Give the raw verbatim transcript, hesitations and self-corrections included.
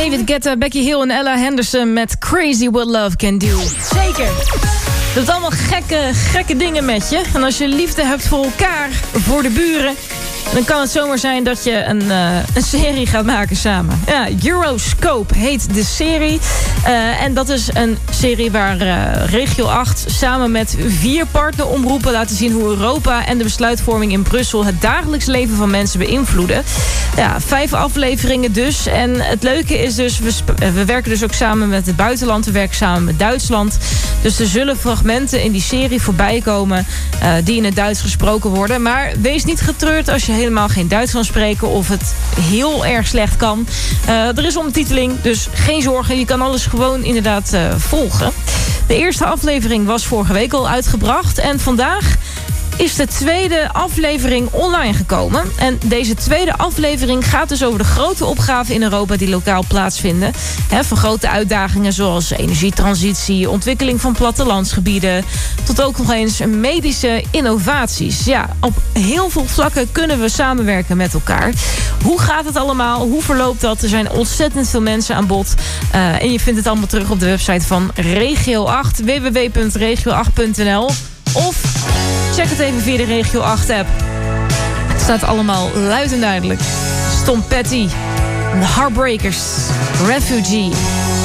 David Guetta, Becky Hill en Ella Henderson met Crazy What Love Can Do. Zeker. Dat doet allemaal gekke, gekke dingen met je. En als je liefde hebt voor elkaar, voor de buren, dan kan het zomaar zijn dat je een, uh, een serie gaat maken samen. Ja, Euroscope heet de serie. Uh, en dat is een serie waar uh, Regio acht samen met vier partneromroepen laten zien hoe Europa en de besluitvorming in Brussel het dagelijks leven van mensen beïnvloeden. Ja, vijf afleveringen dus. En het leuke is dus, we, we werken dus ook samen met het buitenland. We werken samen met Duitsland. Dus er zullen fragmenten in die serie voorbij komen uh, die in het Duits gesproken worden. Maar wees niet getreurd als je helemaal geen Duits kan spreken of het heel erg slecht kan. Uh, er is ondertiteling, dus geen zorgen. Je kan alles gewoon inderdaad uh, volgen. De eerste aflevering was vorige week al uitgebracht. En vandaag is de tweede aflevering online gekomen. En deze tweede aflevering gaat dus over de grote opgaven in Europa die lokaal plaatsvinden. He, van grote uitdagingen zoals energietransitie, ontwikkeling van plattelandsgebieden, tot ook nog eens medische innovaties. Ja, op heel veel vlakken kunnen we samenwerken met elkaar. Hoe gaat het allemaal? Hoe verloopt dat? Er zijn ontzettend veel mensen aan bod. Uh, en je vindt het allemaal terug op de website van Regio acht, w w w punt regio acht punt n l. Of check het even via de Regio acht app. Het staat allemaal luid en duidelijk. Tom Petty, The Heartbreakers, Refugee.